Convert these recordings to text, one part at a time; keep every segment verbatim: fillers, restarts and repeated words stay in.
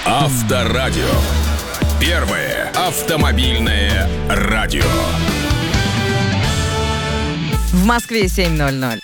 Авторадио. Первое автомобильное радио. В Москве семь ноль ноль.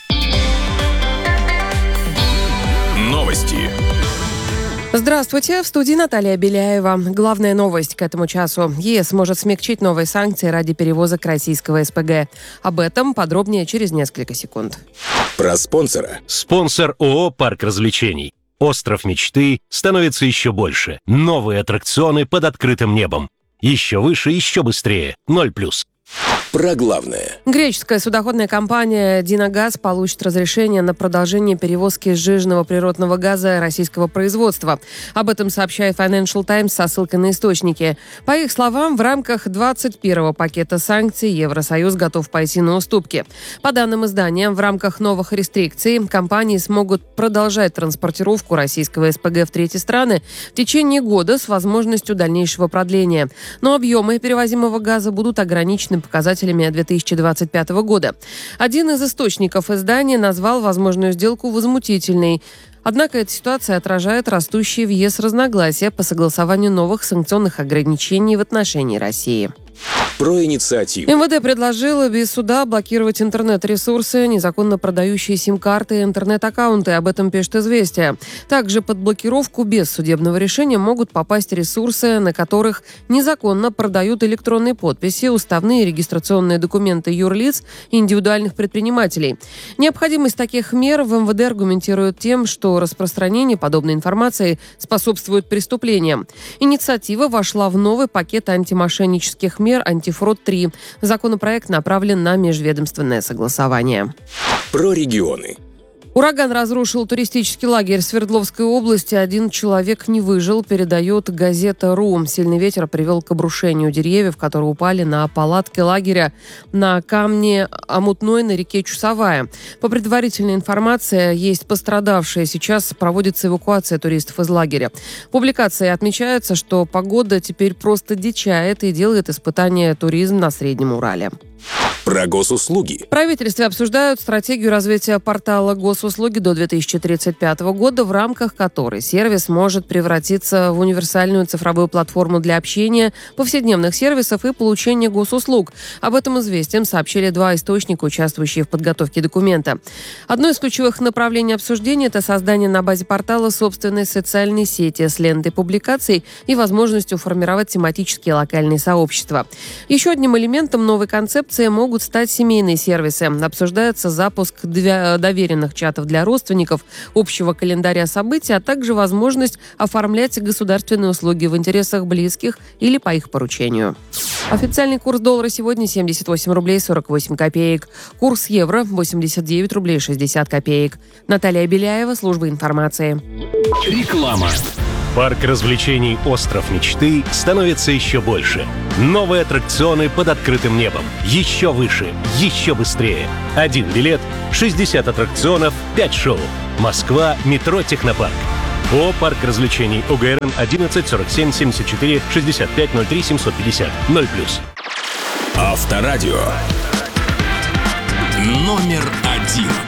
Новости. Здравствуйте, в студии Наталья Беляева. Главная новость к этому часу. ЕС может смягчить новые санкции ради перевозок российского СПГ. Об этом подробнее через несколько секунд. Про спонсора. Спонсор ООО «Парк развлечений». Остров мечты становится еще больше. Новые аттракционы под открытым небом. Еще выше, еще быстрее. Ноль плюс. Про главное. Греческая судоходная компания «Динагаз» получит разрешение на продолжение перевозки сжиженного природного газа российского производства. Об этом сообщает Financial Times со ссылкой на источники. По их словам, в рамках двадцать первого пакета санкций Евросоюз готов пойти на уступки. По данным издания, в рамках новых рестрикций компании смогут продолжать транспортировку российского СПГ в третьи страны в течение года с возможностью дальнейшего продления. Но объемы перевозимого газа будут ограничены показателями две тысячи двадцать пятого года. Один из источников издания назвал возможную сделку возмутительной. Однако эта ситуация отражает растущие в ЕС разногласия по согласованию новых санкционных ограничений в отношении России. Про инициативу. МВД предложило без суда блокировать интернет-ресурсы, незаконно продающие сим-карты и интернет-аккаунты. Об этом пишет «Известия». Также под блокировку без судебного решения могут попасть ресурсы, на которых незаконно продают электронные подписи, уставные регистрационные документы юрлиц и индивидуальных предпринимателей. Необходимость таких мер в МВД аргументируют тем, что распространение подобной информации способствует преступлениям. Инициатива вошла в новый пакет антимошеннических мер «Антифрод-три». Законопроект направлен на межведомственное согласование. Про регионы. Ураган разрушил туристический лагерь в Свердловской области. Один человек не выжил, передает газета.ру. Сильный ветер привел к обрушению деревьев, которые упали на палатки лагеря на камне Омутной на реке Чусовая. По предварительной информации, есть пострадавшие. Сейчас проводится эвакуация туристов из лагеря. В публикации отмечается, что погода теперь просто дичает и делает испытания туризм на Среднем Урале. Про госуслуги. В правительстве обсуждают стратегию развития портала госуслуги до две тысячи тридцать пятого года, в рамках которой сервис может превратиться в универсальную цифровую платформу для общения, повседневных сервисов и получения госуслуг. Об этом «Известиям» сообщили два источника, участвующие в подготовке документа. Одно из ключевых направлений обсуждения – это создание на базе портала собственной социальной сети с лентой публикаций и возможностью формировать тематические локальные сообщества. Еще одним элементом новой концепции могут стать семейные сервисы. Обсуждается запуск доверенных чатов для родственников, общего календаря событий, а также возможность оформлять государственные услуги в интересах близких или по их поручению. Официальный курс доллара сегодня семьдесят восемь рублей сорок восемь копеек. Курс евро восемьдесят девять рублей шестьдесят копеек. Наталья Беляева, служба информации. Реклама. Парк развлечений «Остров мечты» становится еще больше. Новые аттракционы под открытым небом. Еще выше, еще быстрее. Один билет, шестьдесят аттракционов, пять шоу. Москва, метро «Технопарк». ООО «Парк развлечений» ОГРН одиннадцать сорок семь семьдесят четыре шестьдесят пять ноль три семьсот пятьдесят. Ноль плюс. Авторадио. Номер один.